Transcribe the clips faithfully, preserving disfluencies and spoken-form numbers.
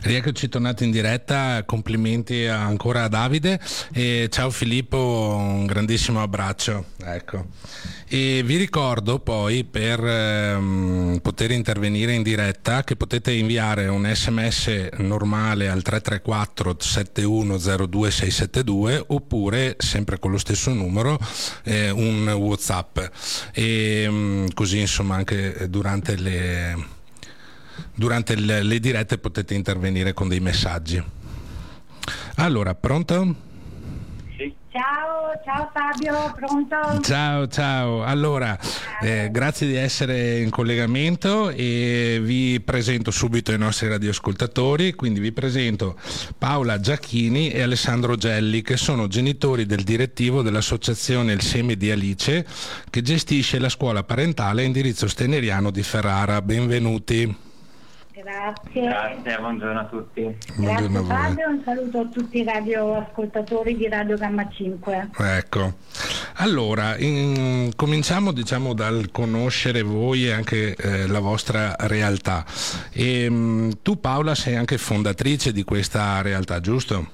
Rieccoci tornati in diretta, complimenti ancora a Davide e ciao Filippo, un grandissimo abbraccio. Ecco. E vi ricordo poi per ehm, poter intervenire in diretta che potete inviare un sms normale al tre tre quattro sette uno zero due sei sette due oppure sempre con lo stesso numero eh, un WhatsApp e mh, così insomma anche durante le Durante le, le dirette potete intervenire con dei messaggi. Allora, pronto? Sì. Ciao, ciao Fabio, pronto? Ciao, ciao. Allora, eh, grazie di essere in collegamento e vi presento subito i nostri radioascoltatori. Quindi vi presento Paola Giacchini e Alessandro Gelli, che sono genitori del direttivo dell'associazione Il Seme di Alice, che gestisce la scuola parentale a indirizzo steneriano di Ferrara. Benvenuti. Grazie. Grazie, buongiorno a tutti. Buongiorno Grazie a Fabio, un saluto a tutti i radioascoltatori di Radio Gamma cinque. Ecco, allora in, cominciamo diciamo dal conoscere voi e anche eh, la vostra realtà. E, mh, tu Paola sei anche fondatrice di questa realtà, giusto?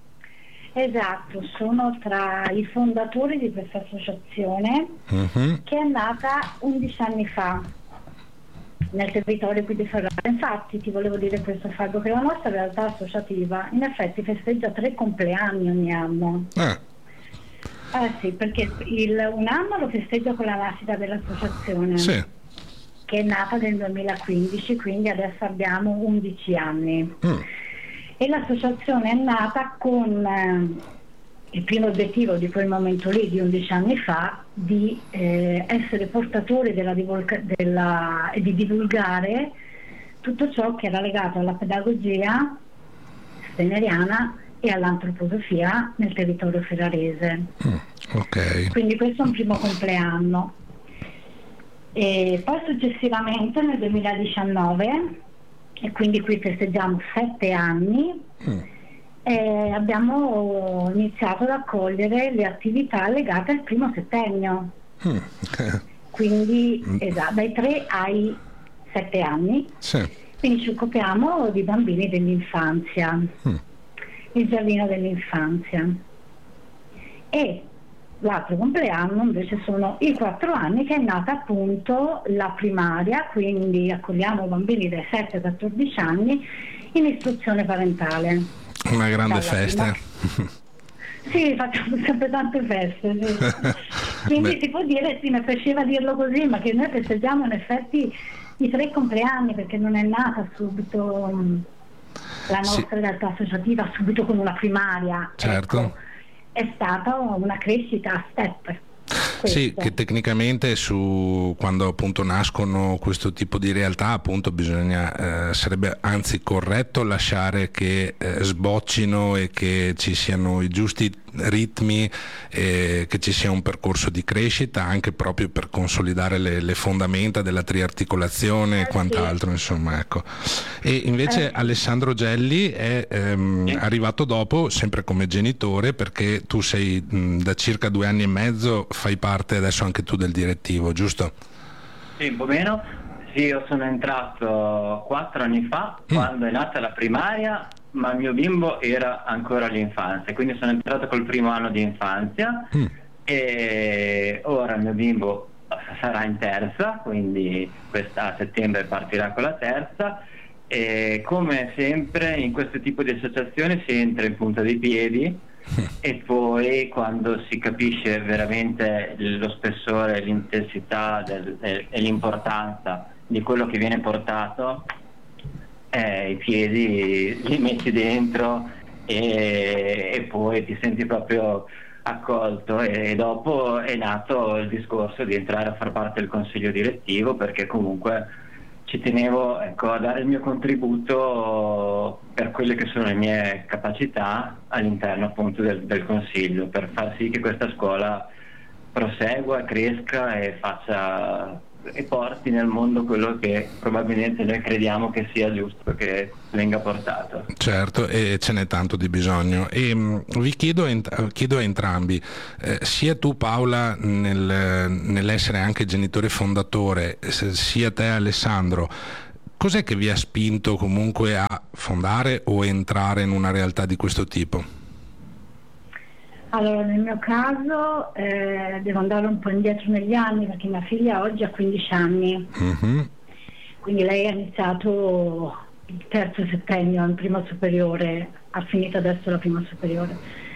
Esatto, sono tra i fondatori di questa associazione uh-huh. che è nata undici anni fa nel territorio qui di Ferrara. Infatti ti volevo dire questo Fabio, che la nostra realtà associativa in effetti festeggia tre compleanni ogni anno. Ah. Eh sì, perché il, un anno lo festeggia con la nascita dell'associazione, sì. che è nata nel duemilaquindici, quindi adesso abbiamo undici anni. Mm. E l'associazione è nata con eh, il primo obiettivo di quel momento lì, di undici anni fa, di eh, essere portatori della divulga- della, e di divulgare tutto ciò che era legato alla pedagogia steneriana e all'antroposofia nel territorio ferrarese. Mm, okay. Quindi questo è un primo compleanno. E poi successivamente nel duemiladiciannove, e quindi qui festeggiamo sette anni, mm. Eh, abbiamo iniziato ad accogliere le attività legate al primo settennio, mm. quindi mm. esatto, dai tre ai sette anni, sì. Quindi ci occupiamo di bambini dell'infanzia, mm. il giardino dell'infanzia. E l'altro compleanno invece sono i quattro anni, che è nata appunto la primaria, quindi accogliamo bambini dai sette ai quattordici anni in istruzione parentale. Una grande festa. Sì, facciamo sempre tante feste, sì. Quindi Beh. si può dire, sì, mi piaceva dirlo così, ma che noi festeggiamo in effetti i tre compleanni, perché non è nata subito mh, la nostra sì. realtà associativa subito con una primaria. Certo. Ecco, è stata una crescita a step. Questo. Sì, che tecnicamente su quando appunto nascono questo tipo di realtà appunto bisogna eh, sarebbe anzi corretto lasciare che eh, sboccino e che ci siano i giusti ritmi, eh, che ci sia un percorso di crescita anche proprio per consolidare le, le fondamenta della triarticolazione eh, e quant'altro, sì. insomma, ecco. E invece eh. Alessandro Gelli è ehm, sì. arrivato dopo sempre come genitore, perché tu sei mh, da circa due anni e mezzo fai parte adesso anche tu del direttivo, giusto? Sì, un po' meno. Sì, io sono entrato quattro anni fa, mm. quando è nata la primaria, ma il mio bimbo era ancora all'infanzia, quindi sono entrato col primo anno di infanzia mm. e ora il mio bimbo sarà in terza, quindi questa a settembre partirà con la terza. E come sempre in questo tipo di associazione si entra in punta dei piedi e poi quando si capisce veramente lo spessore, l'intensità del, del, e l'importanza di quello che viene portato, eh, i piedi li metti dentro e, e poi ti senti proprio accolto, e dopo è nato il discorso di entrare a far parte del consiglio direttivo, perché comunque ci tenevo, ecco, a dare il mio contributo per quelle che sono le mie capacità all'interno appunto del, del consiglio, per far sì che questa scuola prosegua, cresca e faccia e porti nel mondo quello che probabilmente noi crediamo che sia giusto che venga portato. Certo, e ce n'è tanto di bisogno. E mh, vi chiedo, ent- chiedo a entrambi, eh, sia tu Paola nel, nell'essere anche genitore fondatore, sia te Alessandro, Cos'è che vi ha spinto comunque a fondare o entrare in una realtà di questo tipo? Allora, nel mio caso eh, devo andare un po' indietro negli anni, perché mia figlia oggi ha quindici anni, mm-hmm. Quindi lei ha iniziato il terzo settennio, il primo superiore, ha finito adesso la prima superiore.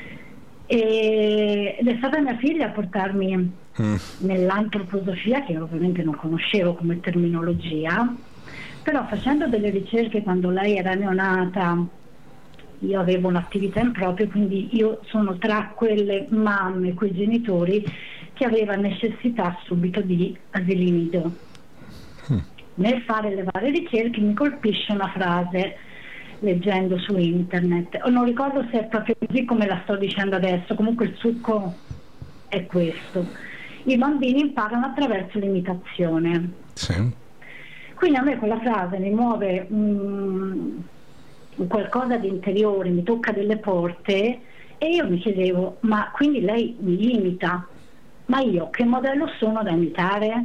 E, ed è stata mia figlia a portarmi mm. nell'antroposofia, che ovviamente non conoscevo come terminologia, però facendo delle ricerche quando lei era neonata, io avevo un'attività in proprio, quindi io sono tra quelle mamme, quei genitori che aveva necessità subito di asili nido. Mm. Nel fare le varie ricerche mi colpisce una frase leggendo su internet, non ricordo se è proprio così come la sto dicendo adesso, comunque il succo è questo: i bambini imparano attraverso l'imitazione. Sì. Quindi a me quella frase mi muove um, qualcosa di interiore, mi tocca delle porte, e io mi chiedevo, ma quindi lei mi imita, ma io che modello sono da imitare?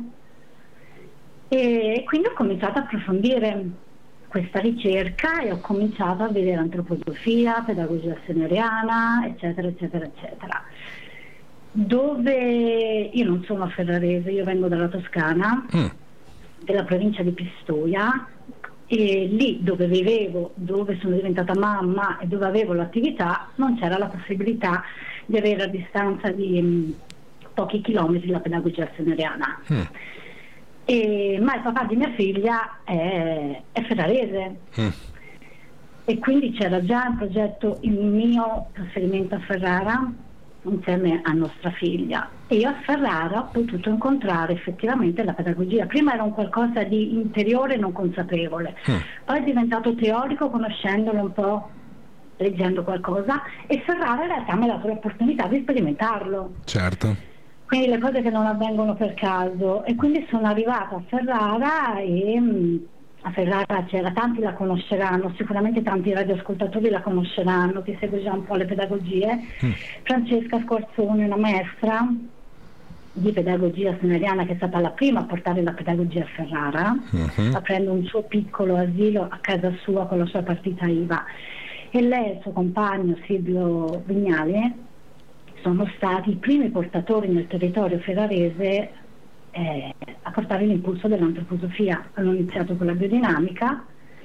E quindi ho cominciato a approfondire questa ricerca e ho cominciato a vedere antroposofia, pedagogia wagneriana, eccetera, eccetera, eccetera. Dove io non sono ferrarese, io vengo dalla Toscana, mm. della provincia di Pistoia, e lì dove vivevo, dove sono diventata mamma e dove avevo l'attività, non c'era la possibilità di avere a distanza di mh, pochi chilometri la pedagogia wagneriana. Mm. E, ma il papà di mia figlia è, è ferrarese, mm. e quindi c'era già in progetto il mio trasferimento a Ferrara insieme a nostra figlia, e io a Ferrara ho potuto incontrare effettivamente la pedagogia. Prima era un qualcosa di interiore non consapevole, mm. poi è diventato teorico conoscendolo un po', leggendo qualcosa, e Ferrara in realtà mi ha dato l'opportunità di sperimentarlo. Certo. Quindi le cose che non avvengono per caso, e quindi sono arrivata a Ferrara, e mh, a Ferrara c'era, tanti la conosceranno, sicuramente tanti radioascoltatori la conosceranno, che segue già un po' le pedagogie, mm. Francesca Squarzoni, una maestra di pedagogia wagneriana che è stata la prima a portare la pedagogia a Ferrara, mm-hmm. aprendo un suo piccolo asilo a casa sua con la sua partita I V A, e lei e il suo compagno Silvio Vignali sono stati i primi portatori nel territorio ferrarese eh, a portare l'impulso dell'antroposofia. Hanno iniziato con la biodinamica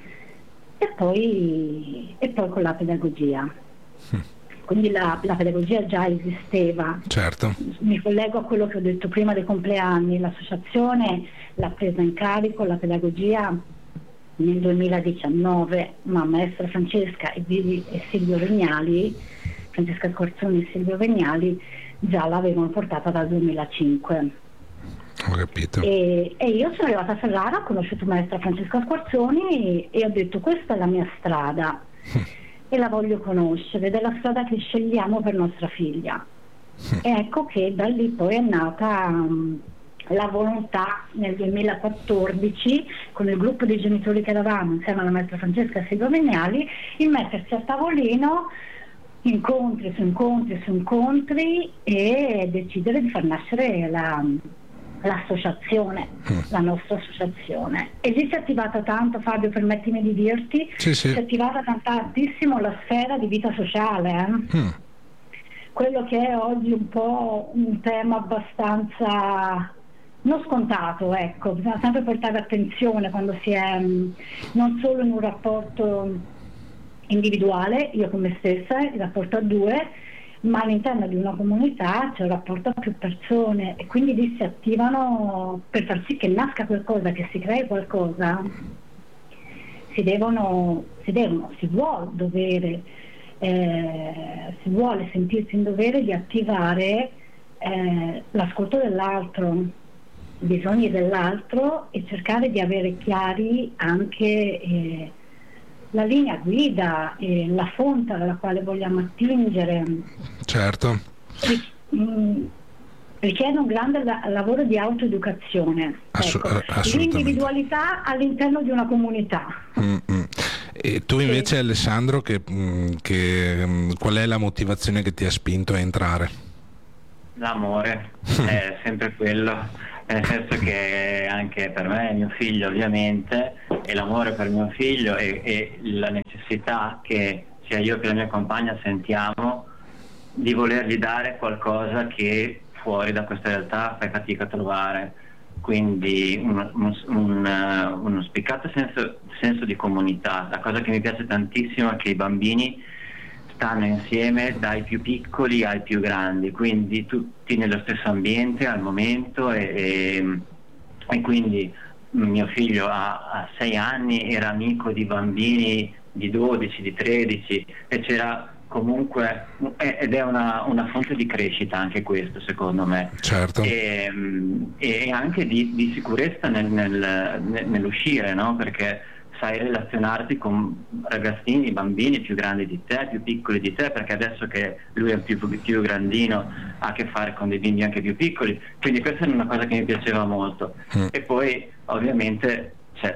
e poi, e poi con la pedagogia. Mm. Quindi la, la pedagogia già esisteva. Certo. Mi collego a quello che ho detto prima dei compleanni: l'associazione l'ha presa in carico la pedagogia nel duemiladiciannove, ma maestra Francesca e, e Silvio Vignali, Francesca Squarzoni e Silvio Vignali già l'avevano portata dal duemilacinque. Ho capito. E, e io sono arrivata a Ferrara, ho conosciuto maestra Francesca Squarzoni e, e ho detto: questa è la mia strada e la voglio conoscere, ed è la strada che scegliamo per nostra figlia. E ecco che da lì poi è nata um, la volontà nel duemilaquattordici, con il gruppo di genitori che eravamo insieme alla maestra Francesca e Silvio Vignali, il mettersi a tavolino, incontri su incontri su incontri, e decidere di far nascere la, l'associazione, mm. la nostra associazione. E lì si è attivata tanto, Fabio, permettimi di dirti, sì, sì. si è attivata tantissimo la sfera di vita sociale, eh? mm. quello che è oggi un po' un tema abbastanza non scontato, ecco, bisogna sempre portare attenzione quando si è mh, non solo in un rapporto individuale, io con me stessa, il rapporto a due, ma all'interno di una comunità c'è un rapporto a più persone, e quindi lì si attivano per far sì che nasca qualcosa, che si crei qualcosa. Si devono, si devono, si vuole dovere, eh, si vuole sentirsi in dovere di attivare eh, l'ascolto dell'altro, i bisogni dell'altro, e cercare di avere chiari anche eh, la linea guida e la fonte alla quale vogliamo attingere. Certo. Richiede un grande la- lavoro di autoeducazione. Assu- ecco. L'individualità all'interno di una comunità. Mm-hmm. E tu invece, sì. Alessandro, che, che, qual è la motivazione che ti ha spinto a entrare? L'amore, è sempre quello, nel senso che anche per me, mio figlio ovviamente, e l'amore per mio figlio e, e la necessità che sia io che la mia compagna sentiamo di volergli dare qualcosa che fuori da questa realtà fai fatica a trovare. Quindi un, un, un, uh, uno spiccato senso, senso di comunità. La cosa che mi piace tantissimo è che i bambini stanno insieme dai più piccoli ai più grandi, quindi tutti nello stesso ambiente al momento e, e, e quindi mio figlio a, a sei anni era amico di bambini di dodici, di tredici e c'era comunque, ed è una, una fonte di crescita anche questo secondo me, certo. e, e anche di, di sicurezza nel, nel, nell'uscire, no? Perché sai relazionarti con ragazzini, bambini più grandi di te, più piccoli di te, perché adesso che lui è più, più grandino ha a che fare con dei bimbi anche più piccoli, quindi questa è una cosa che mi piaceva molto. Mm. E poi ovviamente c'è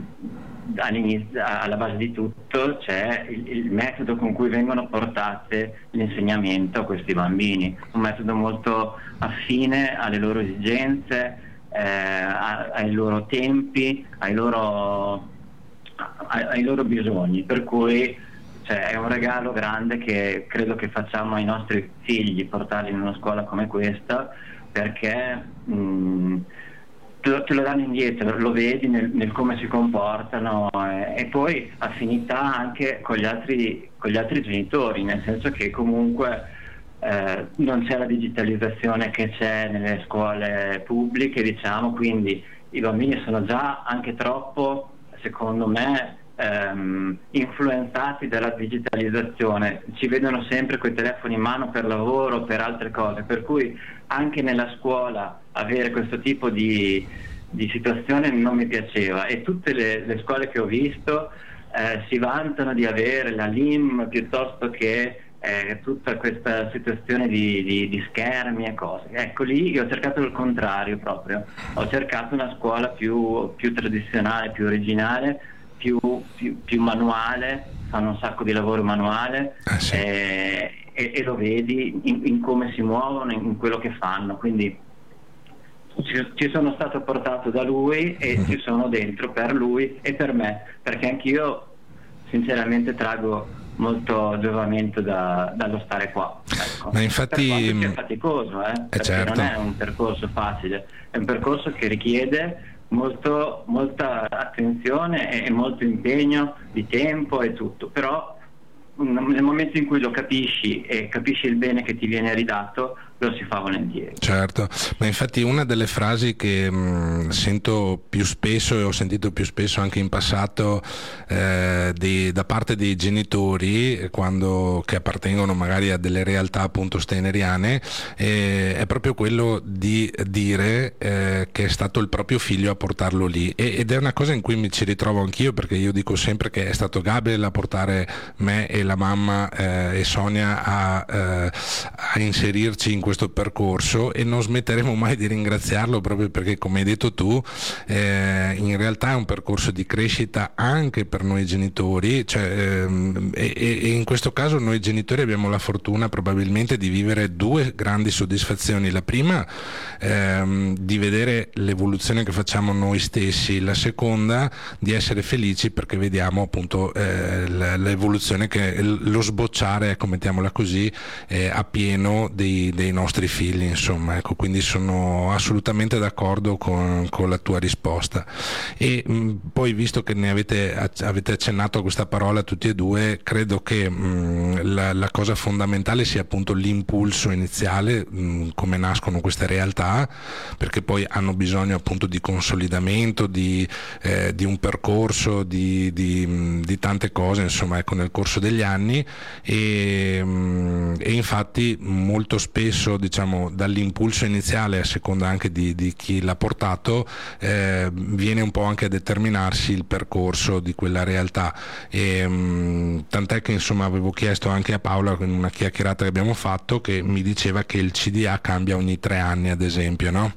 all'inizio, alla base di tutto c'è il, il metodo con cui vengono portate l'insegnamento a questi bambini, un metodo molto affine alle loro esigenze, eh, ai loro tempi, ai loro, ai, ai loro bisogni, per cui cioè, è un regalo grande che credo che facciamo ai nostri figli, portarli in una scuola come questa, perché mh, te lo danno indietro, lo vedi nel, nel come si comportano eh, e poi affinità anche con gli altri, con gli altri genitori, nel senso che comunque eh, non c'è la digitalizzazione che c'è nelle scuole pubbliche, diciamo, quindi i bambini sono già anche troppo, secondo me, ehm, influenzati dalla digitalizzazione, ci vedono sempre coi telefoni in mano per lavoro, per altre cose, per cui anche nella scuola avere questo tipo di, di situazione non mi piaceva, e tutte le, le scuole che ho visto eh, si vantano di avere la L I M piuttosto che eh, tutta questa situazione di, di, di schermi e cose. Ecco, lì io ho cercato il contrario proprio, ho cercato una scuola più, più tradizionale, più originale, più, più, più manuale, fanno un sacco di lavoro manuale. Ah, sì. eh, E, e lo vedi in, in come si muovono, in quello che fanno, quindi ci, ci sono stato portato da lui e mm-hmm. ci sono dentro per lui e per me, perché anch'io sinceramente trago molto giovamento da, dallo stare qua, ecco. Ma infatti per quanto sia faticoso, eh, perché certo. non è un percorso facile, è un percorso che richiede molto, molta attenzione e, e molto impegno di tempo e tutto, però nel momento in cui lo capisci e capisci il bene che ti viene ridato, lo si fa volentieri. Certo, ma infatti una delle frasi che mh, sento più spesso e ho sentito più spesso anche in passato eh, di, da parte dei genitori quando, che appartengono magari a delle realtà appunto steineriane eh, è proprio quello di dire eh, che è stato il proprio figlio a portarlo lì, e, ed è una cosa in cui mi ci ritrovo anch'io, perché io dico sempre che è stato Gabriel a portare me e la mamma eh, e Sonia a, eh, a inserirci in questo percorso, e non smetteremo mai di ringraziarlo, proprio perché, come hai detto tu, eh, in realtà è un percorso di crescita anche per noi genitori, cioè, ehm, e, e in questo caso noi genitori abbiamo la fortuna probabilmente di vivere due grandi soddisfazioni: la prima ehm, di vedere l'evoluzione che facciamo noi stessi, la seconda di essere felici perché vediamo appunto eh, l'evoluzione, che lo sbocciare, ecco, mettiamola così, eh, a pieno dei, dei nostri figli, insomma, ecco, quindi sono assolutamente d'accordo con, con la tua risposta. E mh, poi, visto che ne avete, avete accennato a questa parola tutti e due, credo che mh, la, la cosa fondamentale sia appunto l'impulso iniziale, mh, come nascono queste realtà, perché poi hanno bisogno appunto di consolidamento, di, eh, di un percorso, di, di, mh, di tante cose, insomma, ecco, nel corso degli anni, e, mh, e infatti molto spesso, diciamo, dall'impulso iniziale, a seconda anche di, di chi l'ha portato, eh, viene un po' anche a determinarsi il percorso di quella realtà, e, mh, tant'è che insomma avevo chiesto anche a Paola in una chiacchierata che abbiamo fatto, che mi diceva che il C D A cambia ogni tre anni, ad esempio, no?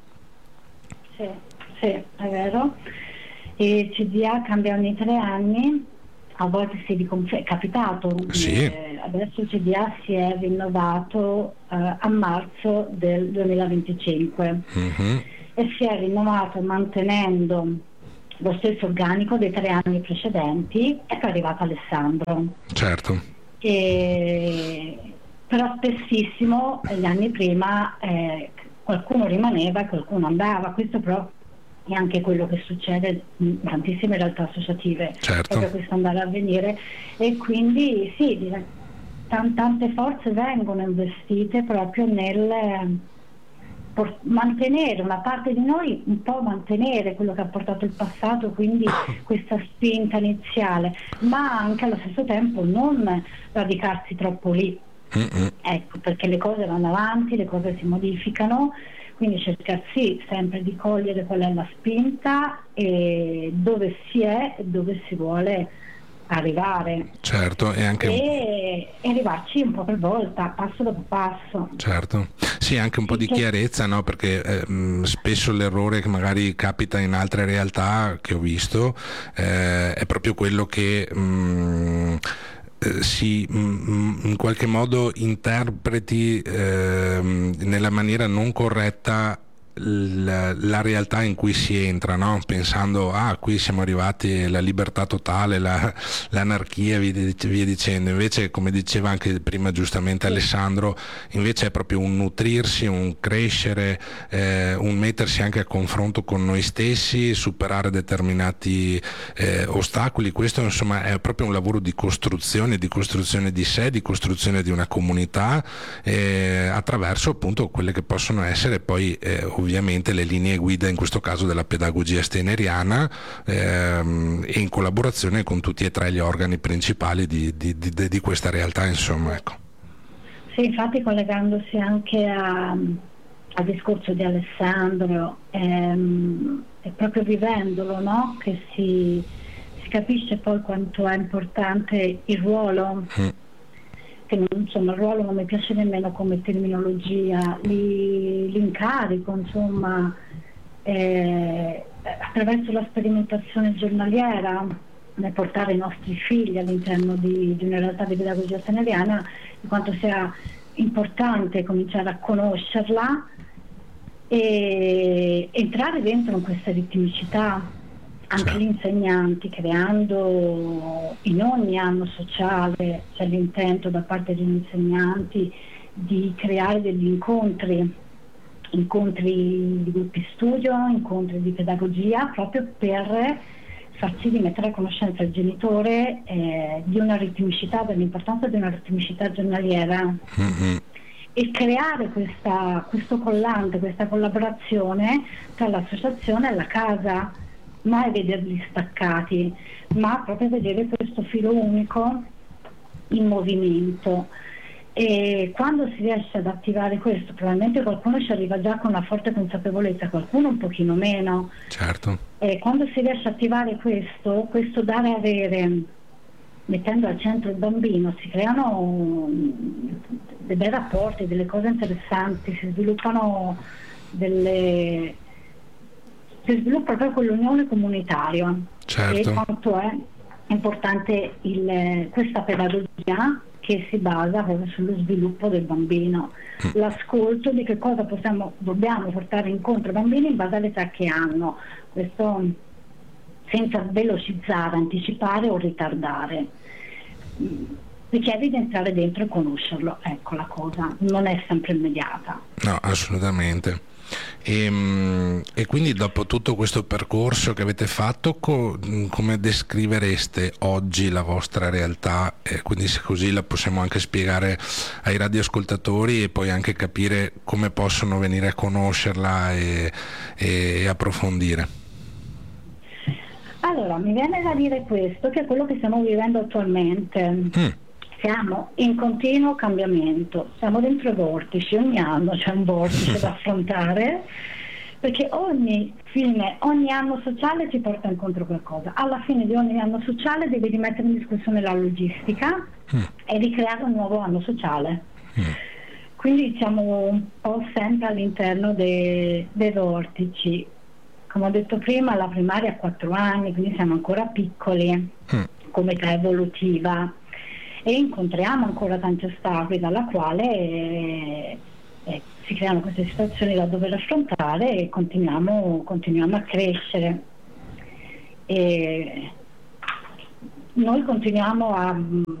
Sì, sì, è vero. Il C D A cambia ogni tre anni, a volte si riconferma, è capitato, sì. eh, adesso il C D A si è rinnovato eh, a marzo del duemilaventicinque, mm-hmm. e si è rinnovato mantenendo lo stesso organico dei tre anni precedenti, e poi è arrivato Alessandro. Certo. E, però spessissimo gli anni prima eh, qualcuno rimaneva e qualcuno andava. Questo però è anche quello che succede in tantissime realtà associative, certo. proprio questo andare a venire, e quindi sì, tante forze vengono investite proprio nel mantenere una parte di noi, un po' mantenere quello che ha portato il passato, quindi questa spinta iniziale, ma anche allo stesso tempo non radicarsi troppo lì. Mm-hmm. Ecco, perché le cose vanno avanti, le cose si modificano, quindi cercare sì sempre di cogliere qual è la spinta e dove si è e dove si vuole arrivare. Certo, e anche e, e arrivarci un po' per volta, passo dopo passo. Certo, sì, anche un po' di chiarezza, no? Perché eh, mh, spesso l'errore che magari capita in altre realtà che ho visto eh, è proprio quello che mh, eh, si mh, in qualche modo interpreti eh, nella maniera non corretta La, la realtà in cui si entra, no? Pensando ah qui siamo arrivati alla libertà totale, la, l'anarchia, via, via dicendo. Invece, come diceva anche prima giustamente Alessandro, invece è proprio un nutrirsi, un crescere, eh, un mettersi anche a confronto con noi stessi, superare determinati eh, ostacoli. Questo insomma è proprio un lavoro di costruzione, di costruzione di sé, di costruzione di una comunità eh, attraverso appunto quelle che possono essere poi eh, ovviamente le linee guida, in questo caso della pedagogia steineriana, ehm, e in collaborazione con tutti e tre gli organi principali di, di, di, di questa realtà, insomma, ecco. Sì, infatti collegandosi anche a, al discorso di Alessandro, ehm, è proprio vivendolo, no? Che si, si capisce poi quanto è importante il ruolo. Mm. Che insomma il ruolo non mi piace nemmeno come terminologia, li, l'incarico insomma eh, attraverso la sperimentazione giornaliera nel portare i nostri figli all'interno di, di una realtà di pedagogia steineriana, di quanto sia importante cominciare a conoscerla e entrare dentro in questa ritmicità. Anche gli insegnanti, creando in ogni anno sociale, c'è l'intento da parte degli insegnanti di creare degli incontri, incontri di gruppi studio, incontri di pedagogia, proprio per far sì di mettere a conoscenza il genitore eh, di una ritmicità, dell'importanza di una ritmicità giornaliera. Mm-hmm. E creare questa, questo collante, questa collaborazione tra l'associazione e la casa. Mai vederli staccati, ma proprio vedere questo filo unico in movimento. E quando si riesce ad attivare questo, probabilmente qualcuno ci arriva già con una forte consapevolezza, qualcuno un pochino meno. Certo. E quando si riesce ad attivare questo, questo dare e avere, mettendo al centro il bambino, si creano dei bei rapporti, delle cose interessanti, si sviluppano delle... si sviluppa proprio quell'unione comunitaria. Certo. E quanto è importante il, questa pedagogia che si basa proprio sullo sviluppo del bambino, mm. l'ascolto di che cosa possiamo, dobbiamo portare incontro ai bambini in base all'età che hanno, questo senza velocizzare, anticipare o ritardare. Richiede di entrare dentro e conoscerlo, ecco la cosa, non è sempre immediata. No, assolutamente. E, e quindi dopo tutto questo percorso che avete fatto, co, come descrivereste oggi la vostra realtà? Eh, quindi se così la possiamo anche spiegare ai radioascoltatori e poi anche capire come possono venire a conoscerla e, e approfondire. Allora, mi viene da dire questo, che è quello che stiamo vivendo attualmente. Mm. Siamo in continuo cambiamento, siamo dentro i vortici, ogni anno c'è un vortice da affrontare, perché ogni fine, ogni anno sociale ti porta incontro qualcosa. Alla fine di ogni anno sociale devi rimettere in discussione la logistica mm. e ricreare un nuovo anno sociale. Mm. Quindi siamo un po' sempre all'interno dei, dei vortici. Come ho detto prima, la primaria ha quattro anni, quindi siamo ancora piccoli mm. come età evolutiva. E incontriamo ancora tanti ostacoli dalla quale eh, eh, si creano queste situazioni da dover affrontare e continuiamo, continuiamo a crescere. E noi continuiamo a,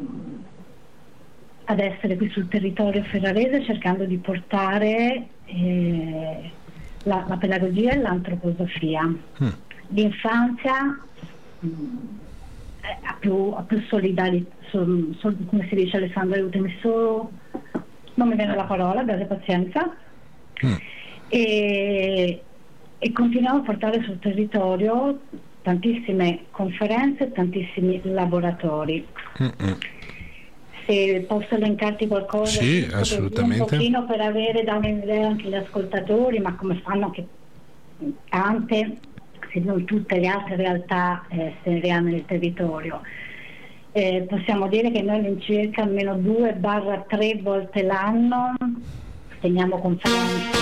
ad essere qui sul territorio ferrarese cercando di portare eh, la, la pedagogia e l'antroposofia. Mm. L'infanzia mh, ha più, ha più solidarietà, so, so, come si dice, Alessandra, aiutami solo, non mi viene la parola, abbiate pazienza. Mm. E, e continuiamo a portare sul territorio tantissime conferenze, tantissimi laboratori. Mm-mm. Se posso elencarti qualcosa, sì, assolutamente, un pochino per avere da un'idea anche gli ascoltatori, ma come fanno anche tante, se non tutte le altre realtà eh, seriane nel territorio. Eh, possiamo dire che noi all'incirca almeno due barra tre volte l'anno teniamo conferenze.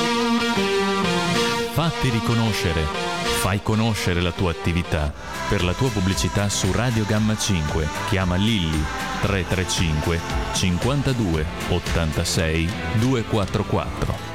Fatti riconoscere, fai conoscere la tua attività. Per la tua pubblicità su Radio Gamma cinque chiama Lilli tre tre cinque cinquantadue ottantasei duecentoquarantaquattro.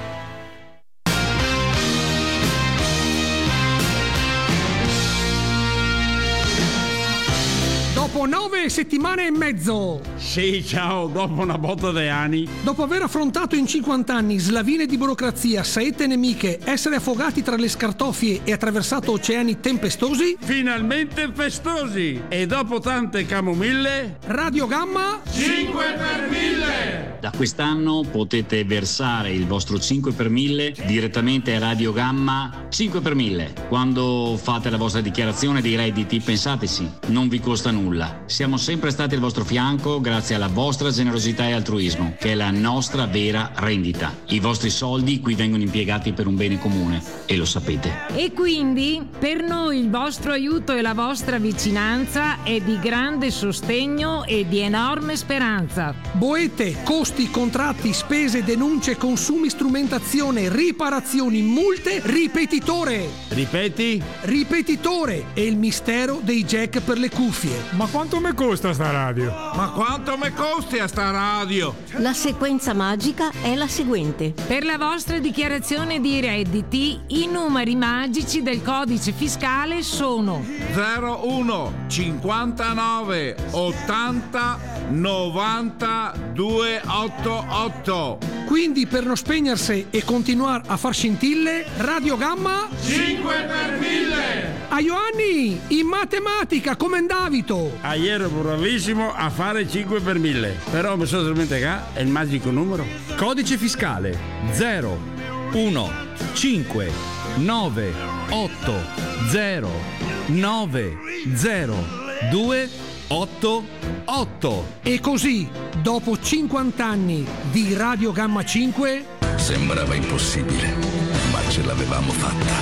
Dopo nove settimane e mezzo. Sì, ciao, dopo una botta di anni. Dopo aver affrontato in cinquanta anni slavine di burocrazia, saette nemiche, essere affogati tra le scartoffie e attraversato oceani tempestosi. Finalmente festosi. E dopo tante camomille. Radio Gamma cinque per mille. Da quest'anno potete versare il vostro cinque per mille direttamente a Radio Gamma cinque per mille. Quando fate la vostra dichiarazione dei redditi, pensateci, non vi costa nulla. Siamo sempre stati al vostro fianco grazie alla vostra generosità e altruismo, che è la nostra vera rendita. I vostri soldi qui vengono impiegati per un bene comune e lo sapete. E quindi per noi il vostro aiuto e la vostra vicinanza è di grande sostegno e di enorme speranza. Boete, costi, contratti, spese, denunce, consumi, strumentazione, riparazioni, multe, ripetitore. Ripeti? Ripetitore è il mistero dei jack per le cuffie. Ma quanto mi costa sta radio? Ma quanto mi costi a sta radio? La sequenza magica è la seguente. Per la vostra dichiarazione di redditi, i numeri magici del codice fiscale sono zero uno cinquantanove ottanta novanta duecentottantotto. Quindi per non spegnersi e continuare a far scintille, Radio Gamma cinque per mille. A Ioanni, in matematica come Davito. Ah, ieri ero bravissimo a fare cinque per mille. Però mi sono dimenticato, è il magico numero. Codice fiscale zero uno cinque nove otto zero nove zero due otto otto. E così, dopo cinquanta anni di Radio Gamma cinque, sembrava impossibile, ma ce l'avevamo fatta.